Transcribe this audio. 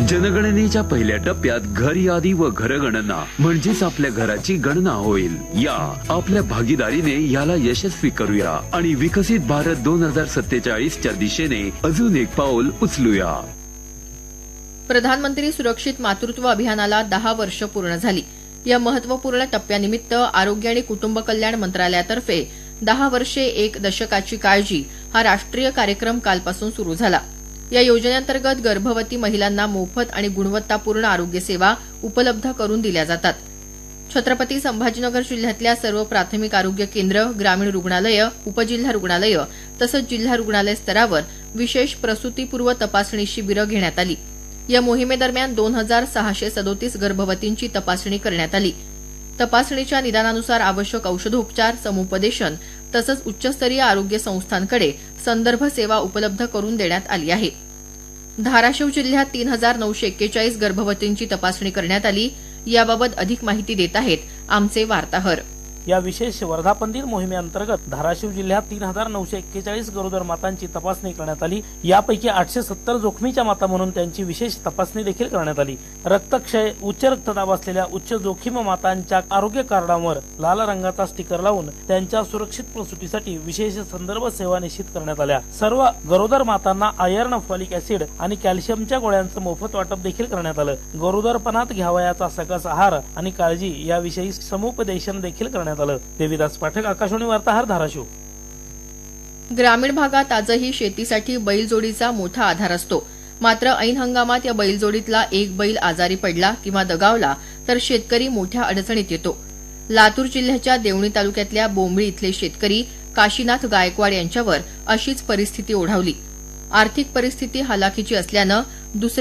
जनगणनेच्या पहिल्या टप्प्यात घर यादी व घरगणना म्हणजेच आपल्या घराची गणना होईल। या आपल्या भागीदारीने याला यशस्वी करूया आणि विकसित भारत 2047च्या दिशेने अजून एक पाऊल उचलूया। प्रधानमंत्री सुरक्षित मातृत्व अभियानाला 10 वर्ष पूर्ण झाली। या महत्वपूर्ण टप्प्यानिमित्त आरोग्य आणि कुटुंब कल्याण मंत्रालयातर्फे 10 वर्षे 1 दशकाची काळजी हा राष्ट्रीय कार्यक्रम कालपासून सुरू झाला। या योजनेअंतर्गत गर्भवती महिलांना मोफत आणि गुणवत्तापूर्ण आरोग्य सेवा उपलब्ध करून दिल्या जातात। छत्रपती संभाजीनगर जिल्ह्यातल्या सर्व प्राथमिक आरोग्य केंद्र, ग्रामीण रुग्णालय, उपजिल्हा रुग्णालय तसंच जिल्हा रुग्णालय स्तरावर विशेष प्रसूतीपूर्व तपासणी शिबिरं घेण्यात आली। या मोहिमेदरम्यान 2637 गर्भवतींची तपासणी करण्यात आली। तपासणीच्या निदानानुसार आवश्यक औषधोपचार, समुपदेशन तसंच उच्चस्तरीय आरोग्य संस्थांकडे संदर्भ सेवा उपलब्ध करून देण्यात आली आहे। धाराशिव जिल्ह्यात 3941 गर्भवतींची तपासणी करण्यात आली। याबाबत अधिक माहिती देत आहेत आमचे वार्ताहर। या विशेष वर्धापन दिन मोहिमेअंतर्गत धाराशिव जिल्ह्यात 3941 गरोदर मातांची तपासणी करण्यात आली। यापैकी 870 जोखमीच्या माता म्हणून त्यांची विशेष तपासणी देखील करण्यात आली। रक्तक्षय, उच्च रक्तदाब असलेल्या उच्च जोखीम मातांच्या आरोग्य कार्डावर लाल रंगाचा स्टिकर लावून त्यांच्या सुरक्षित प्रसूतीसाठी विशेष संदर्भ सेवा निश्चित करण्यात आल्या। सर्व गरोदर मातांना आयर्न, फॉलिक ऍसिड आणि कॅल्शियमच्या गोळ्यांचं मोफत वाटप देखील करण्यात आलं। गरोदरपणात घ्यावयाचा सकस आहार आणि काळजी याविषयी समुपदेशन देखील करण्यात आलं। देविदास पाठक, आकाशवाणी वार्ताहर, धाराशिव। ग्रामीण भागात आजही शेतीसाठी बैलजोडीचा मोठा आधार असतो। मात्र ऐन हंगामात या बैलजोडीतला एक बैल आजारी पडला किंवा दगावला तर शेतकरी मोठ्या अडचणीत येतो। लातूर जिल्ह्याच्या देवणी तालुक्यातल्या बोंबळी इथले शेतकरी काशीनाथ गायकवाड यांच्यावर अशीच परिस्थिती ओढावली। आर्थिक परिस्थिती हलाखीची असल्यानं दुसऱ्या